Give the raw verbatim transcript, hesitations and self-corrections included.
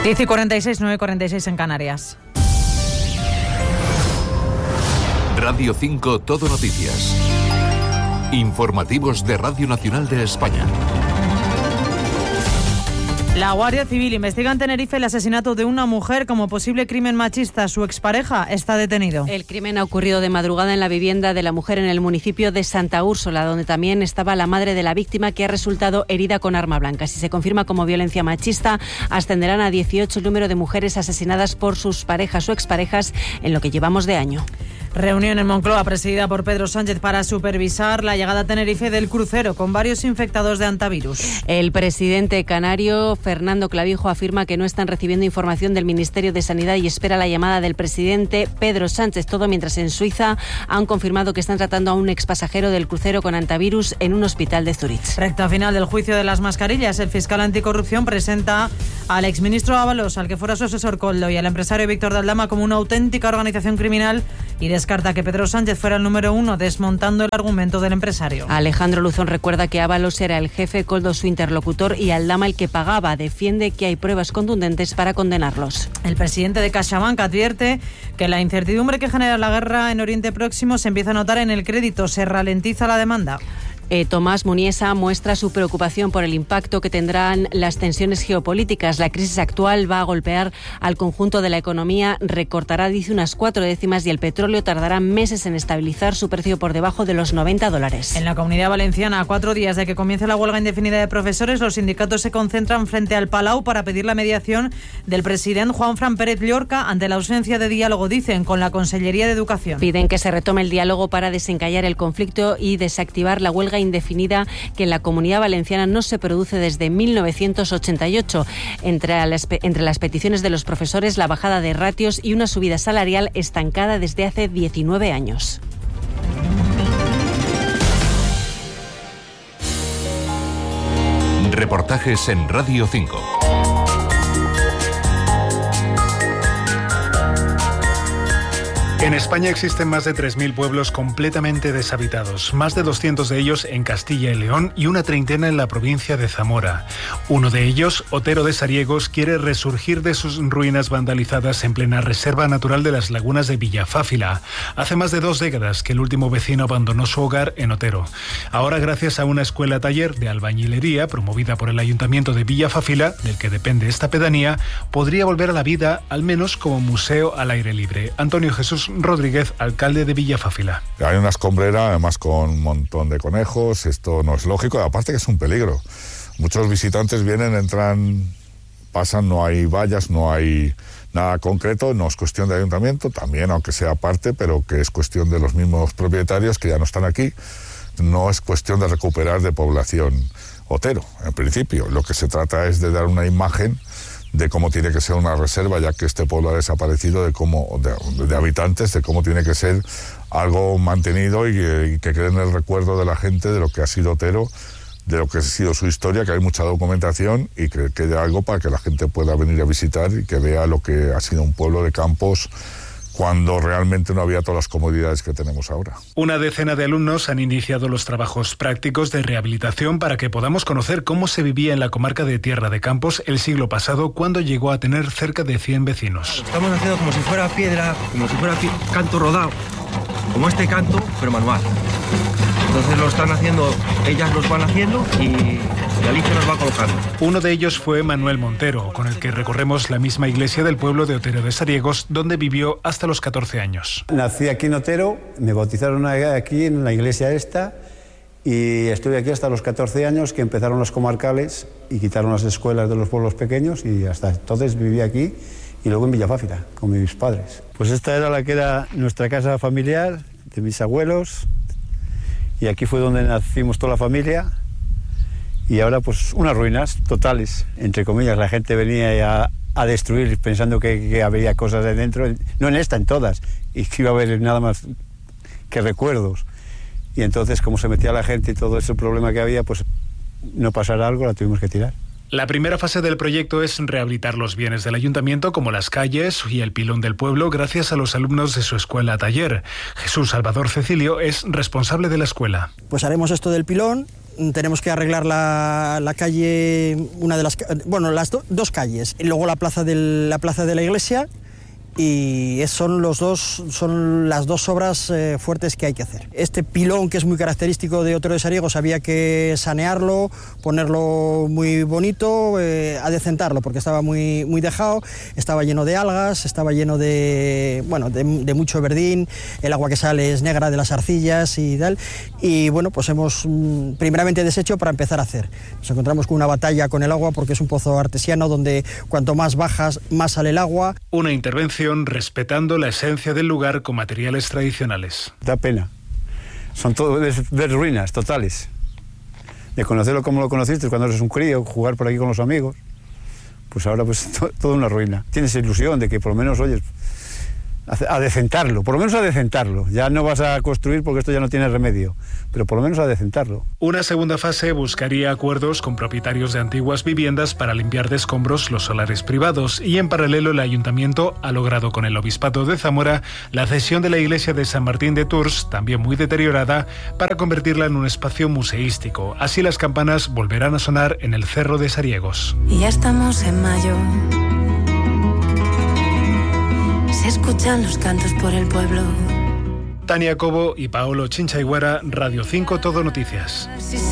diez y cuarenta y seis, nueve y cuarenta y seis en Canarias. Radio cinco Todo Noticias. Informativos de Radio Nacional de España. La Guardia Civil investiga en Tenerife el asesinato de una mujer como posible crimen machista. Su expareja está detenido. El crimen ha ocurrido de madrugada en la vivienda de la mujer en el municipio de Santa Úrsula, donde también estaba la madre de la víctima, que ha resultado herida con arma blanca. Si se confirma como violencia machista, ascenderán a dieciocho el número de mujeres asesinadas por sus parejas o exparejas en lo que llevamos de año. Reunión en Moncloa presidida por Pedro Sánchez para supervisar la llegada a Tenerife del crucero con varios infectados de hantavirus. El presidente canario Fernando Clavijo afirma que no están recibiendo información del Ministerio de Sanidad y espera la llamada del presidente Pedro Sánchez. Todo mientras en Suiza han confirmado que están tratando a un expasajero del crucero con hantavirus en un hospital de Zurich. Recta final del juicio de las mascarillas. El fiscal anticorrupción presenta al exministro Ábalos, al que fuera su asesor Koldo, y al empresario Víctor de Aldama como una auténtica organización criminal y descarta que Pedro Sánchez fuera el número uno, desmontando el argumento del empresario. Alejandro Luzón recuerda que Ábalos era el jefe, Koldo su interlocutor y Aldama el que pagaba. Defiende que hay pruebas contundentes para condenarlos. El presidente de CaixaBank advierte que la incertidumbre que genera la guerra en Oriente Próximo se empieza a notar en el crédito, se ralentiza la demanda. Eh, Tomás Muniesa muestra su preocupación por el impacto que tendrán las tensiones geopolíticas. La crisis actual va a golpear al conjunto de la economía, recortará, dice, unas cuatro décimas y el petróleo tardará meses en estabilizar su precio por debajo de los noventa dólares. En la Comunidad Valenciana, a cuatro días de que comience la huelga indefinida de profesores, los sindicatos se concentran frente al Palau para pedir la mediación del presidente Juanfran Pérez Llorca ante la ausencia de diálogo, dicen, con la Consellería de Educación. Piden que se retome el diálogo para desencallar el conflicto y desactivar la huelga indefinida que en la Comunidad Valenciana no se produce desde mil novecientos ochenta y ocho. Entre las, entre las peticiones de los profesores, la bajada de ratios y una subida salarial estancada desde hace diecinueve años. Reportajes en Radio cinco. En España existen más de tres mil pueblos completamente deshabitados, más de doscientos de ellos en Castilla y León y una treintena en la provincia de Zamora. Uno de ellos, Otero de Sariegos, quiere resurgir de sus ruinas vandalizadas en plena Reserva Natural de las Lagunas de Villafáfila. Hace más de dos décadas que el último vecino abandonó su hogar en Otero. Ahora, gracias a una escuela taller de albañilería promovida por el Ayuntamiento de Villafáfila, del que depende esta pedanía, podría volver a la vida, al menos como museo al aire libre. Antonio Jesús Rodríguez, alcalde de Villafáfila. Hay una escombrera, además con un montón de conejos, esto no es lógico, aparte que es un peligro. Muchos visitantes vienen, entran, pasan, no hay vallas, no hay nada concreto, no es cuestión de ayuntamiento, también aunque sea parte, pero que es cuestión de los mismos propietarios que ya no están aquí, no es cuestión de recuperar de población Otero, en principio. Lo que se trata es de dar una imagen de cómo tiene que ser una reserva, ya que este pueblo ha desaparecido, de cómo de, de habitantes, de cómo tiene que ser algo mantenido y, y que quede en el recuerdo de la gente de lo que ha sido Otero, de lo que ha sido su historia, que hay mucha documentación y que quede algo para que la gente pueda venir a visitar y que vea lo que ha sido un pueblo de campos cuando realmente no había todas las comodidades que tenemos ahora. Una decena de alumnos han iniciado los trabajos prácticos de rehabilitación para que podamos conocer cómo se vivía en la comarca de Tierra de Campos el siglo pasado, cuando llegó a tener cerca de cien vecinos. Estamos haciendo como si fuera piedra, como si fuera canto rodado, como este canto, pero manual. Entonces lo están haciendo, ellas los van haciendo y la Alicia nos va colocando. Uno de ellos fue Manuel Montero, con el que recorremos la misma iglesia del pueblo de Otero de Sariegos, donde vivió hasta los catorce años. Nací aquí en Otero, me bautizaron aquí en la iglesia esta y estuve aquí hasta los catorce años, que empezaron los comarcales y quitaron las escuelas de los pueblos pequeños, y hasta entonces viví aquí y luego en Villafáfila con mis padres. Pues esta era la que era nuestra casa familiar, de mis abuelos, y aquí fue donde nacimos toda la familia. Y ahora pues unas ruinas totales, entre comillas. La gente venía a, a destruir pensando que, que había cosas de dentro, no en esta, en todas, y que iba a haber nada más que recuerdos. Y entonces, como se metía la gente y todo ese problema que había, pues no pasara algo, la tuvimos que tirar. La primera fase del proyecto es rehabilitar los bienes del ayuntamiento, como las calles y el pilón del pueblo, gracias a los alumnos de su escuela taller. Jesús Salvador Cecilio es responsable de la escuela. Pues haremos esto del pilón, tenemos que arreglar la, la calle, una de las, bueno, las do, dos calles, y luego la plaza, del, la plaza de la iglesia, y son, los dos, son las dos obras eh, fuertes que hay que hacer. Este pilón, que es muy característico de Otero de Sariegos, había que sanearlo, ponerlo muy bonito, eh, adecentarlo, porque estaba muy, muy dejado, estaba lleno de algas, estaba lleno de, bueno, de, de mucho verdín, el agua que sale es negra de las arcillas y tal, y bueno, pues hemos mm, primeramente deshecho para empezar a hacer. Nos encontramos con una batalla con el agua, porque es un pozo artesiano donde cuanto más bajas, más sale el agua. Una intervención respetando la esencia del lugar con materiales tradicionales. Da pena. Son todo de, de ruinas totales. De conocerlo como lo conociste cuando eres un crío, jugar por aquí con los amigos. Pues ahora pues to, toda una ruina. Tienes ilusión de que por lo menos, oyes, a, a decentarlo, por lo menos a decentarlo. Ya no vas a construir porque esto ya no tiene remedio, pero por lo menos a decentarlo. Una segunda fase buscaría acuerdos con propietarios de antiguas viviendas para limpiar de escombros los solares privados, y en paralelo el ayuntamiento ha logrado con el Obispado de Zamora la cesión de la iglesia de San Martín de Tours, también muy deteriorada, para convertirla en un espacio museístico. Así las campanas volverán a sonar en el Cerro de Sariegos. Y ya estamos en mayo. Se escuchan los cantos por el pueblo. Tania Cobo y Paolo Chinchayguara, Radio cinco Todo Noticias.